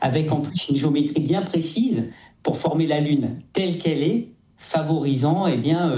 avec en plus une géométrie bien précise pour former la Lune telle qu'elle est, favorisant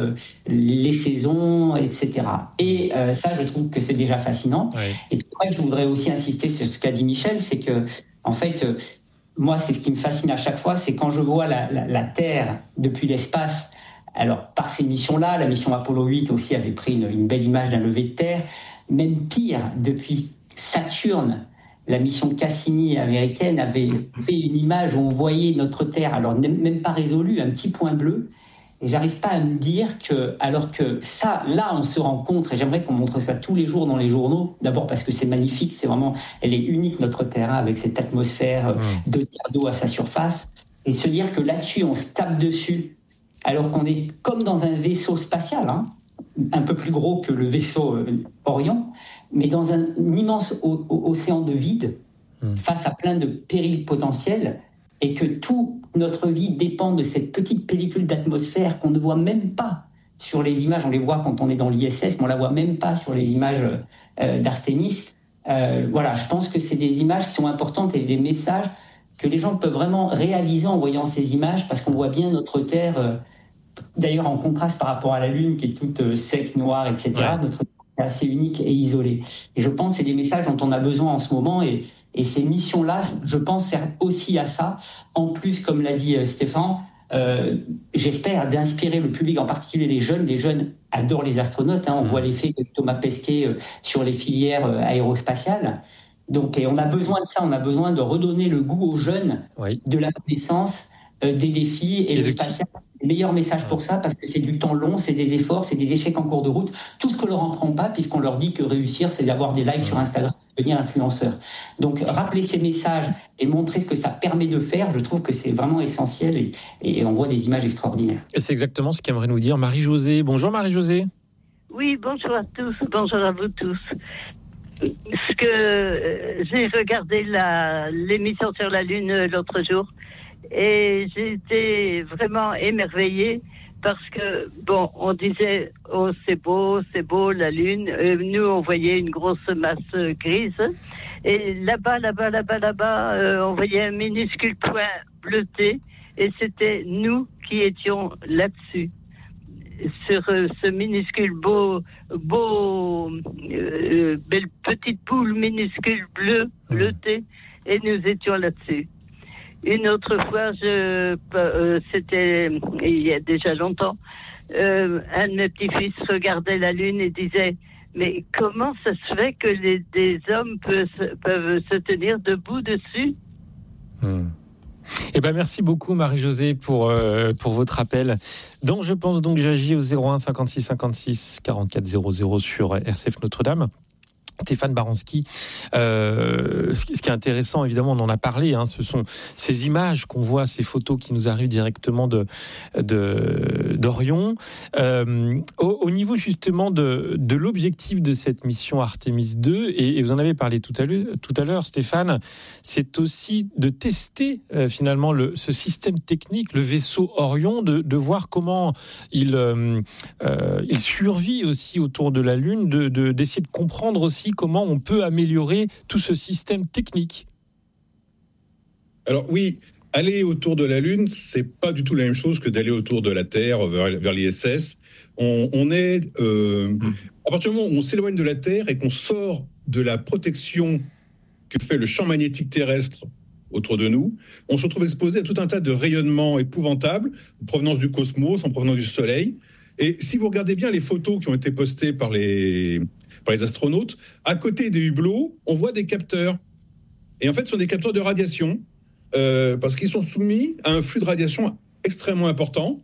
les saisons, etc. Et ça, je trouve que c'est déjà fascinant. Oui. Et puis après, je voudrais aussi insister sur ce qu'a dit Michel, c'est que, en fait, moi, c'est ce qui me fascine à chaque fois, c'est quand je vois la Terre depuis l'espace. Alors, par ces missions-là, la mission Apollo 8 aussi avait pris une belle image d'un lever de terre. Même pire, depuis Saturne, la mission Cassini américaine avait fait une image où on voyait notre Terre, alors même pas résolue, un petit point bleu. Et j'arrive pas à me dire que, alors que ça, là, on se rencontre, et j'aimerais qu'on montre ça tous les jours dans les journaux. D'abord parce que c'est magnifique, c'est vraiment, elle est unique, notre Terre, avec cette atmosphère de tiers d'eau à sa surface. Et se dire que là-dessus, on se tape dessus, alors qu'on est comme dans un vaisseau spatial, un peu plus gros que le vaisseau Orion, mais dans un immense océan de vide, face à plein de périls potentiels, et que toute notre vie dépend de cette petite pellicule d'atmosphère qu'on ne voit même pas sur les images. On les voit quand on est dans l'ISS, mais on ne la voit même pas sur les images d'Artémis. Voilà, je pense que c'est des images qui sont importantes et des messages que les gens peuvent vraiment réaliser en voyant ces images, parce qu'on voit bien notre Terre, d'ailleurs en contraste par rapport à la Lune, qui est toute sec, noire, etc. Ouais. Notre Terre est assez unique et isolée. Et je pense que c'est des messages dont on a besoin en ce moment, et ces missions-là, je pense, servent aussi à ça. En plus, comme l'a dit Stéphane, j'espère d'inspirer le public, en particulier les jeunes. Les jeunes adorent les astronautes. On voit l'effet de Thomas Pesquet sur les filières aérospatiales. Donc, et on a besoin de ça. On a besoin de redonner le goût aux jeunes de la connaissance, des défis. Et le spatial, c'est le meilleur message pour ça, parce que c'est du temps long, c'est des efforts, c'est des échecs en cours de route. Tout ce que leur en prend pas, puisqu'on leur dit que réussir, c'est d'avoir des likes sur Instagram, devenir influenceur. Donc, rappeler ces messages et montrer ce que ça permet de faire, je trouve que c'est vraiment essentiel, et on voit des images extraordinaires. Et c'est exactement ce qu'aimerait nous dire Marie-Josée. Bonjour Marie-Josée. Oui, bonjour à tous, bonjour à vous tous. Ce que j'ai regardé l'émission sur la Lune l'autre jour, et j'ai été vraiment émerveillée. Parce que, bon, on disait, oh, c'est beau, la Lune. Nous, on voyait une grosse masse grise. Et là-bas, on voyait un minuscule point bleuté. Et c'était nous qui étions là-dessus. Sur ce minuscule belle petite boule minuscule bleutée. Et nous étions là-dessus. Une autre fois, c'était il y a déjà longtemps, un de mes petits-fils regardait la Lune et disait « Mais comment ça se fait que des hommes peuvent se tenir debout dessus ?» Eh ben merci beaucoup Marie-Josée pour votre appel. Donc je pense donc j'agis au 01 56 56 44 00 sur RCF Notre-Dame. Stéphane Baranski, ce qui est intéressant, évidemment, on en a parlé, ce sont ces images qu'on voit, ces photos qui nous arrivent directement d'Orion. Au niveau justement de l'objectif de cette mission Artemis 2, et vous en avez parlé tout à l'heure, Stéphane, c'est aussi de tester finalement ce système technique, le vaisseau Orion, de voir comment il survit aussi autour de la Lune, d'essayer de comprendre aussi comment on peut améliorer tout ce système technique. Alors oui, aller autour de la Lune, c'est pas du tout la même chose que d'aller autour de la Terre vers l'ISS. On est à partir du moment où on s'éloigne de la Terre et qu'on sort de la protection que fait le champ magnétique terrestre autour de nous, on se retrouve exposé à tout un tas de rayonnements épouvantables en provenance du cosmos, en provenance du Soleil. Et si vous regardez bien les photos qui ont été postées par les astronautes, à côté des hublots, on voit des capteurs. Et en fait, ce sont des capteurs de radiation, parce qu'ils sont soumis à un flux de radiation extrêmement important.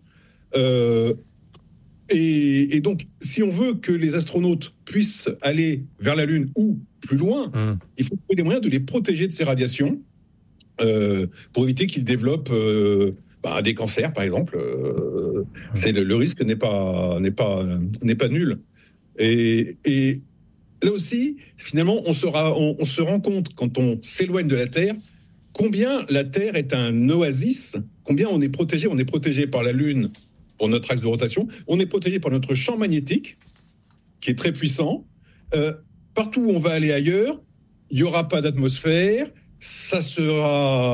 Et donc, si on veut que les astronautes puissent aller vers la Lune ou plus loin, il faut trouver des moyens de les protéger de ces radiations, pour éviter qu'ils développent des cancers, par exemple. Le risque n'est pas nul. Et là aussi, finalement, on se rend compte, quand on s'éloigne de la Terre, combien la Terre est un oasis, combien on est protégé. On est protégé par la Lune pour notre axe de rotation, on est protégé par notre champ magnétique, qui est très puissant. Partout où on va aller ailleurs, il n'y aura pas d'atmosphère, ça sera